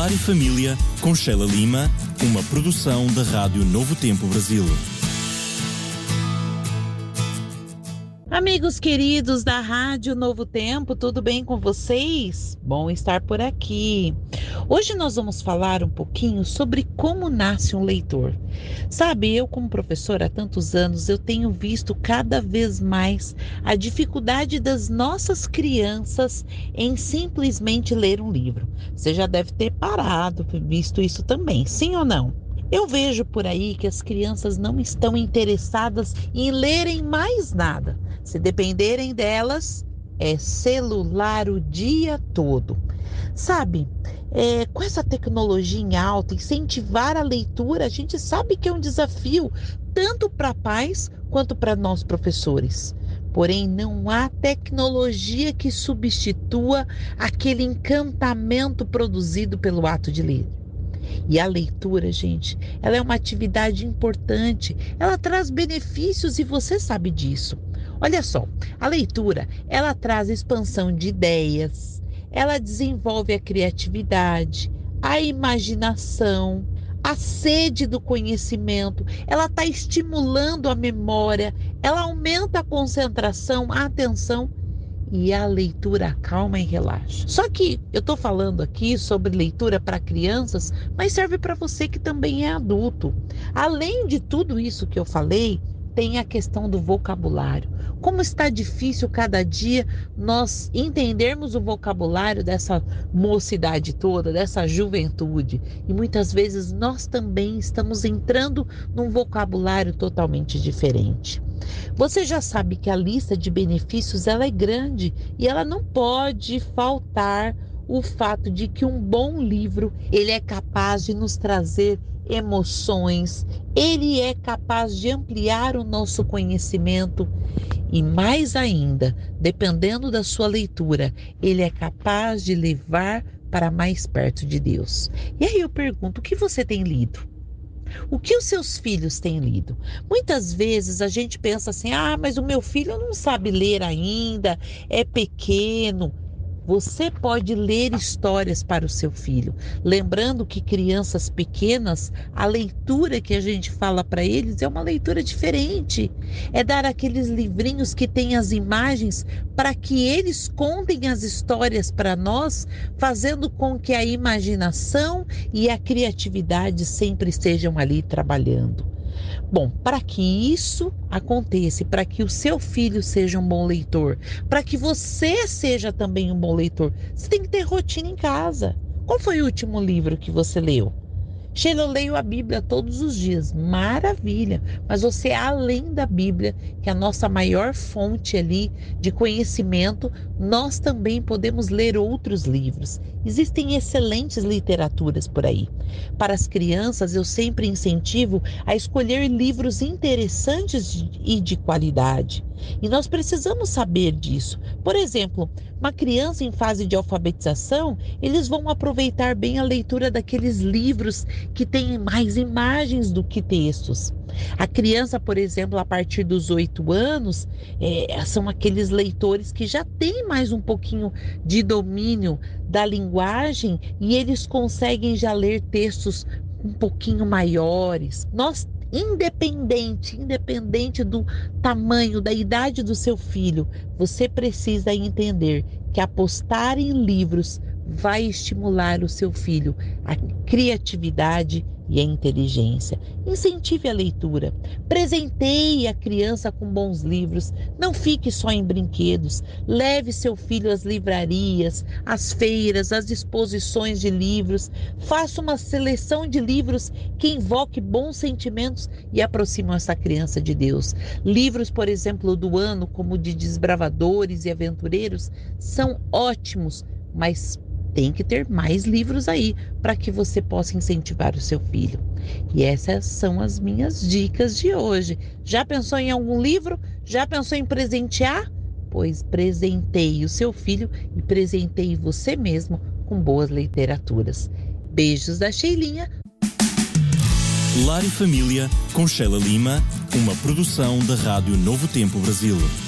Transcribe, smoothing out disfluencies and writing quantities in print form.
Lar e Família, com Sheila Lima, uma produção da Rádio Novo Tempo Brasil. Amigos queridos da Rádio Novo Tempo, tudo bem com vocês? Bom estar por aqui. Hoje nós vamos falar um pouquinho sobre como nasce um leitor. Sabe, eu como professora há tantos anos, eu tenho visto cada vez mais a dificuldade das nossas crianças em simplesmente ler um livro. Você já deve ter visto isso também, sim ou não? Eu vejo por aí que as crianças não estão interessadas em lerem mais nada. Se dependerem delas, é celular o dia todo. Sabe, com essa tecnologia em alta, incentivar a leitura, a gente sabe que é um desafio, tanto para pais quanto para nós professores. Porém, não há tecnologia que substitua aquele encantamento produzido pelo ato de ler. E a leitura, gente, ela é uma atividade importante, ela traz benefícios e você sabe disso. Olha só, a leitura, ela traz expansão de ideias, ela desenvolve a criatividade, a imaginação, a sede do conhecimento, ela está estimulando a memória, ela aumenta a concentração, a atenção e a leitura acalma e relaxa. Só que eu estou falando aqui sobre leitura para crianças, mas serve para você que também é adulto. Além de tudo isso que eu falei, tem a questão do vocabulário. Como está difícil cada dia nós entendermos o vocabulário dessa mocidade toda, dessa juventude. E muitas vezes nós também estamos entrando num vocabulário totalmente diferente. Você já sabe que a lista de benefícios ela é grande e ela não pode faltar o fato de que um bom livro ele é capaz de nos trazer emoções, ele é capaz de ampliar o nosso conhecimento e mais ainda, dependendo da sua leitura, ele é capaz de levar para mais perto de Deus. E aí eu pergunto, o que você tem lido? O que os seus filhos têm lido? Muitas vezes a gente pensa assim, mas o meu filho não sabe ler ainda, é pequeno. Você pode ler histórias para o seu filho. Lembrando que crianças pequenas, a leitura que a gente fala para eles é uma leitura diferente. É dar aqueles livrinhos que têm as imagens para que eles contem as histórias para nós, fazendo com que a imaginação e a criatividade sempre estejam ali trabalhando. Bom, para que isso aconteça, para que o seu filho seja um bom leitor, para que você seja também um bom leitor, você tem que ter rotina em casa. Qual foi o último livro que você leu? Sheila, eu leio a Bíblia todos os dias, maravilha, mas você é além da Bíblia, que é a nossa maior fonte ali de conhecimento, nós também podemos ler outros livros. Existem excelentes literaturas por aí. Para as crianças, eu sempre incentivo a escolher livros interessantes e de qualidade. E nós precisamos saber disso. Por exemplo, uma criança em fase de alfabetização, eles vão aproveitar bem a leitura daqueles livros que têm mais imagens do que textos. A criança, por exemplo, a partir dos 8 anos, são aqueles leitores que já têm mais um pouquinho de domínio da linguagem e eles conseguem já ler textos um pouquinho maiores. Independente do tamanho, da idade do seu filho, você precisa entender que apostar em livros vai estimular o seu filho, a criatividade e a inteligência. Incentive a leitura, presenteie a criança com bons livros, não fique só em brinquedos, leve seu filho às livrarias, às feiras, às exposições de livros, faça uma seleção de livros que invoque bons sentimentos e aproximam essa criança de Deus. Livros, por exemplo, do ano, como de desbravadores e aventureiros, são ótimos, mas tem que ter mais livros aí para que você possa incentivar o seu filho. E essas são as minhas dicas de hoje. Já pensou em algum livro? Já pensou em presentear? Pois presenteie o seu filho e presenteie você mesmo com boas literaturas. Beijos da Sheilinha. Lar e Família, com Sheila Lima, uma produção da Rádio Novo Tempo Brasil.